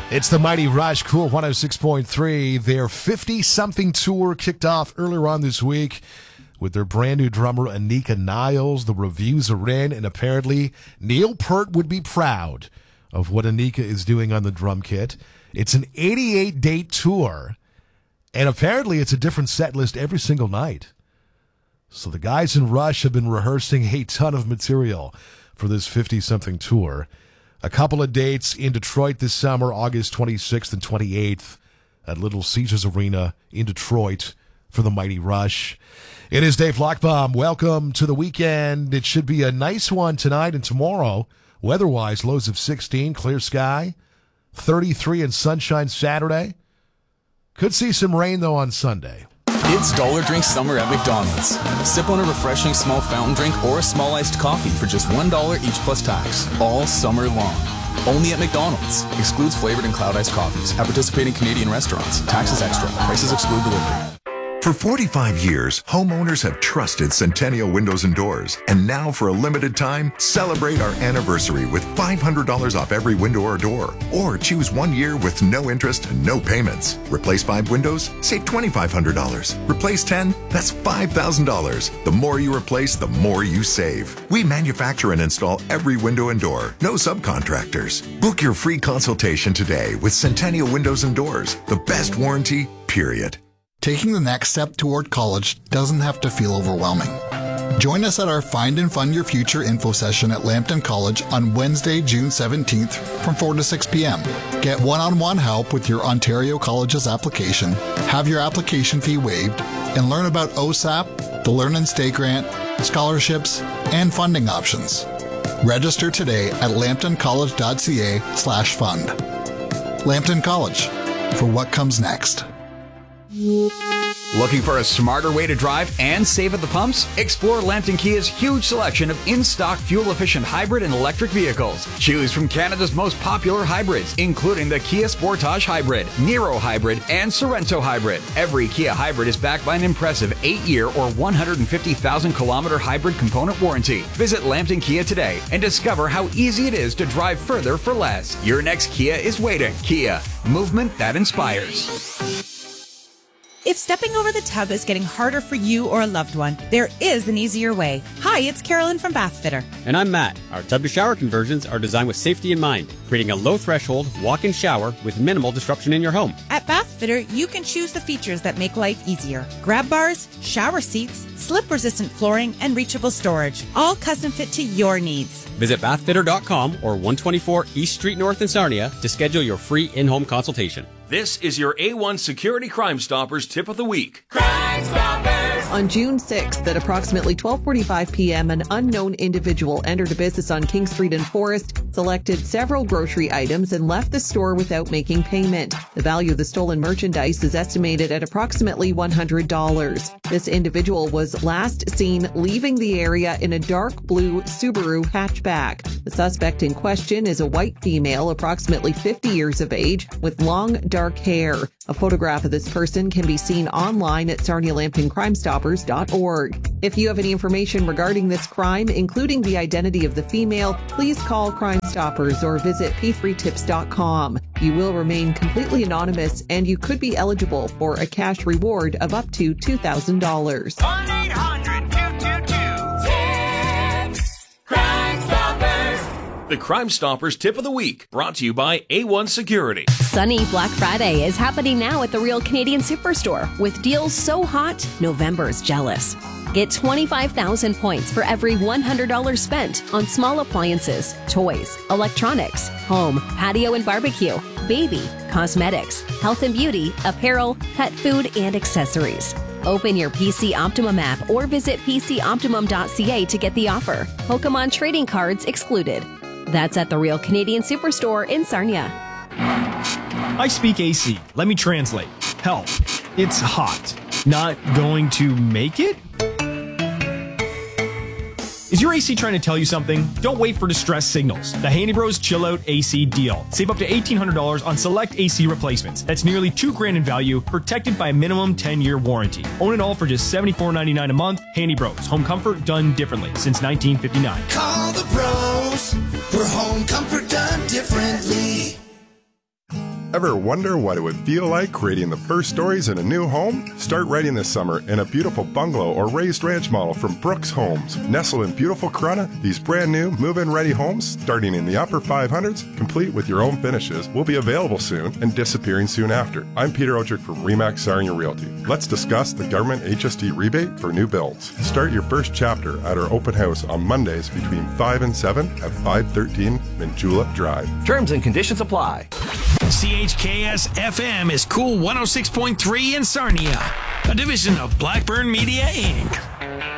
It's the Mighty Rush, Cool 106.3. Their 50-something tour kicked off earlier on this week with their brand new drummer, Anika Niles. The reviews are in, and apparently Neil Peart would be proud of what Anika is doing on the drum kit. It's an 88-date tour, and apparently it's a different set list every single night. So the guys in Rush have been rehearsing a ton of material for this 50-something tour. A couple of dates in Detroit this summer, August 26th and 28th at Little Caesars Arena in Detroit for the Mighty Rush. It is Dave Lockbaum. Welcome to the weekend. It should be a nice one tonight and tomorrow. Weather-wise, lows of 16, clear sky, 33 and sunshine Saturday. Could see some rain, though, on Sunday. It's Dollar Drink Summer at McDonald's. Sip on a refreshing small fountain drink or a small iced coffee for just $1 each plus tax, all summer long. Only at McDonald's. Excludes flavored and cloud iced coffees. At participating Canadian restaurants. Taxes extra. Prices exclude delivery. For 45 years, homeowners have trusted Centennial Windows and Doors. And now, for a limited time, celebrate our anniversary with $500 off every window or door. Or choose 1 year with no interest and no payments. Replace 5 windows? Save $2,500. Replace 10? That's $5,000. The more you replace, the more you save. We manufacture and install every window and door. No subcontractors. Book your free consultation today with Centennial Windows and Doors. The best warranty, period. Taking the next step toward college doesn't have to feel overwhelming. Join us at our Find and Fund Your Future info session at Lambton College on Wednesday, June 17th from 4 to 6 p.m. Get one-on-one help with your Ontario College's application, have your application fee waived, and learn about OSAP, the Learn and Stay grant, scholarships, and funding options. Register today at lambtoncollege.ca/fund. Lambton College, for what comes next. Looking for a smarter way to drive and save at the pumps? Explore Lambton Kia's huge selection of in-stock fuel-efficient hybrid and electric vehicles. Choose from Canada's most popular hybrids, including the Kia Sportage Hybrid, Niro Hybrid, and Sorento Hybrid. Every Kia hybrid is backed by an impressive 8-year or 150,000-kilometer hybrid component warranty. Visit Lambton Kia today and discover how easy it is to drive further for less. Your next Kia is waiting. Kia, movement that inspires. If stepping over the tub is getting harder for you or a loved one, there is an easier way. Hi, it's Carolyn from Bathfitter. And I'm Matt. Our tub-to-shower conversions are designed with safety in mind, creating a low-threshold walk-in shower with minimal disruption in your home. At Bathfitter, you can choose the features that make life easier. Grab bars, shower seats, slip-resistant flooring, and reachable storage, all custom fit to your needs. Visit bathfitter.com or 124 East Street North in Sarnia to schedule your free in-home consultation. This is your A1 Security Crime Stoppers tip of the week. Crime Stoppers! On June 6th at approximately 12:45 p.m., an unknown individual entered a business on King Street in Forest, selected several grocery items, and left the store without making payment. The value of the stolen merchandise is estimated at approximately $100. This individual was last seen leaving the area in a dark blue Subaru hatchback. The suspect in question is a white female, approximately 50 years of age, with long, dark hair. A photograph of this person can be seen online at sarnialamptoncrimesstoppers.org. If you have any information regarding this crime, including the identity of the female, please call Crime Stoppers or visit p3tips.com. You will remain completely anonymous, and you could be eligible for a cash reward of up to $2,000. 1-800-222-TIPS. Crime Stoppers. The Crime Stoppers tip of the week, brought to you by A1 Security. Sunny Black Friday is happening now at the Real Canadian Superstore with deals so hot, November's jealous. Get 25,000 points for every $100 spent on small appliances, toys, electronics, home, patio and barbecue, baby, cosmetics, health and beauty, apparel, pet food, and accessories. Open your PC Optimum app or visit pcoptimum.ca to get the offer. Pokemon trading cards excluded. That's at the Real Canadian Superstore in Sarnia. I speak AC. Let me translate. Help. It's hot. Not going to make it? Is your AC trying to tell you something? Don't wait for distress signals. The Handy Bros Chill Out AC deal. Save up to $1,800 on select AC replacements. That's nearly $2,000 in value, protected by a minimum 10-year warranty. Own it all for just $74.99 a month. Handy Bros. Home comfort done differently since 1959. Call the pros for home comfort done differently. Ever wonder what it would feel like creating the first stories in a new home? Start writing this summer in a beautiful bungalow or raised ranch model from Brooks Homes. Nestled in beautiful Corunna, these brand new move-in ready homes, starting in the upper 500s, complete with your own finishes, will be available soon and disappearing soon after. I'm Peter Otrick from Remax Sarnia Realty. Let's discuss the government HST rebate for new builds. Start your first chapter at our open house on Mondays between 5 and 7 at 513 Minjula Drive. Terms and conditions apply. CHKS FM is Cool 106.3 in Sarnia, a division of Blackburn Media, Inc.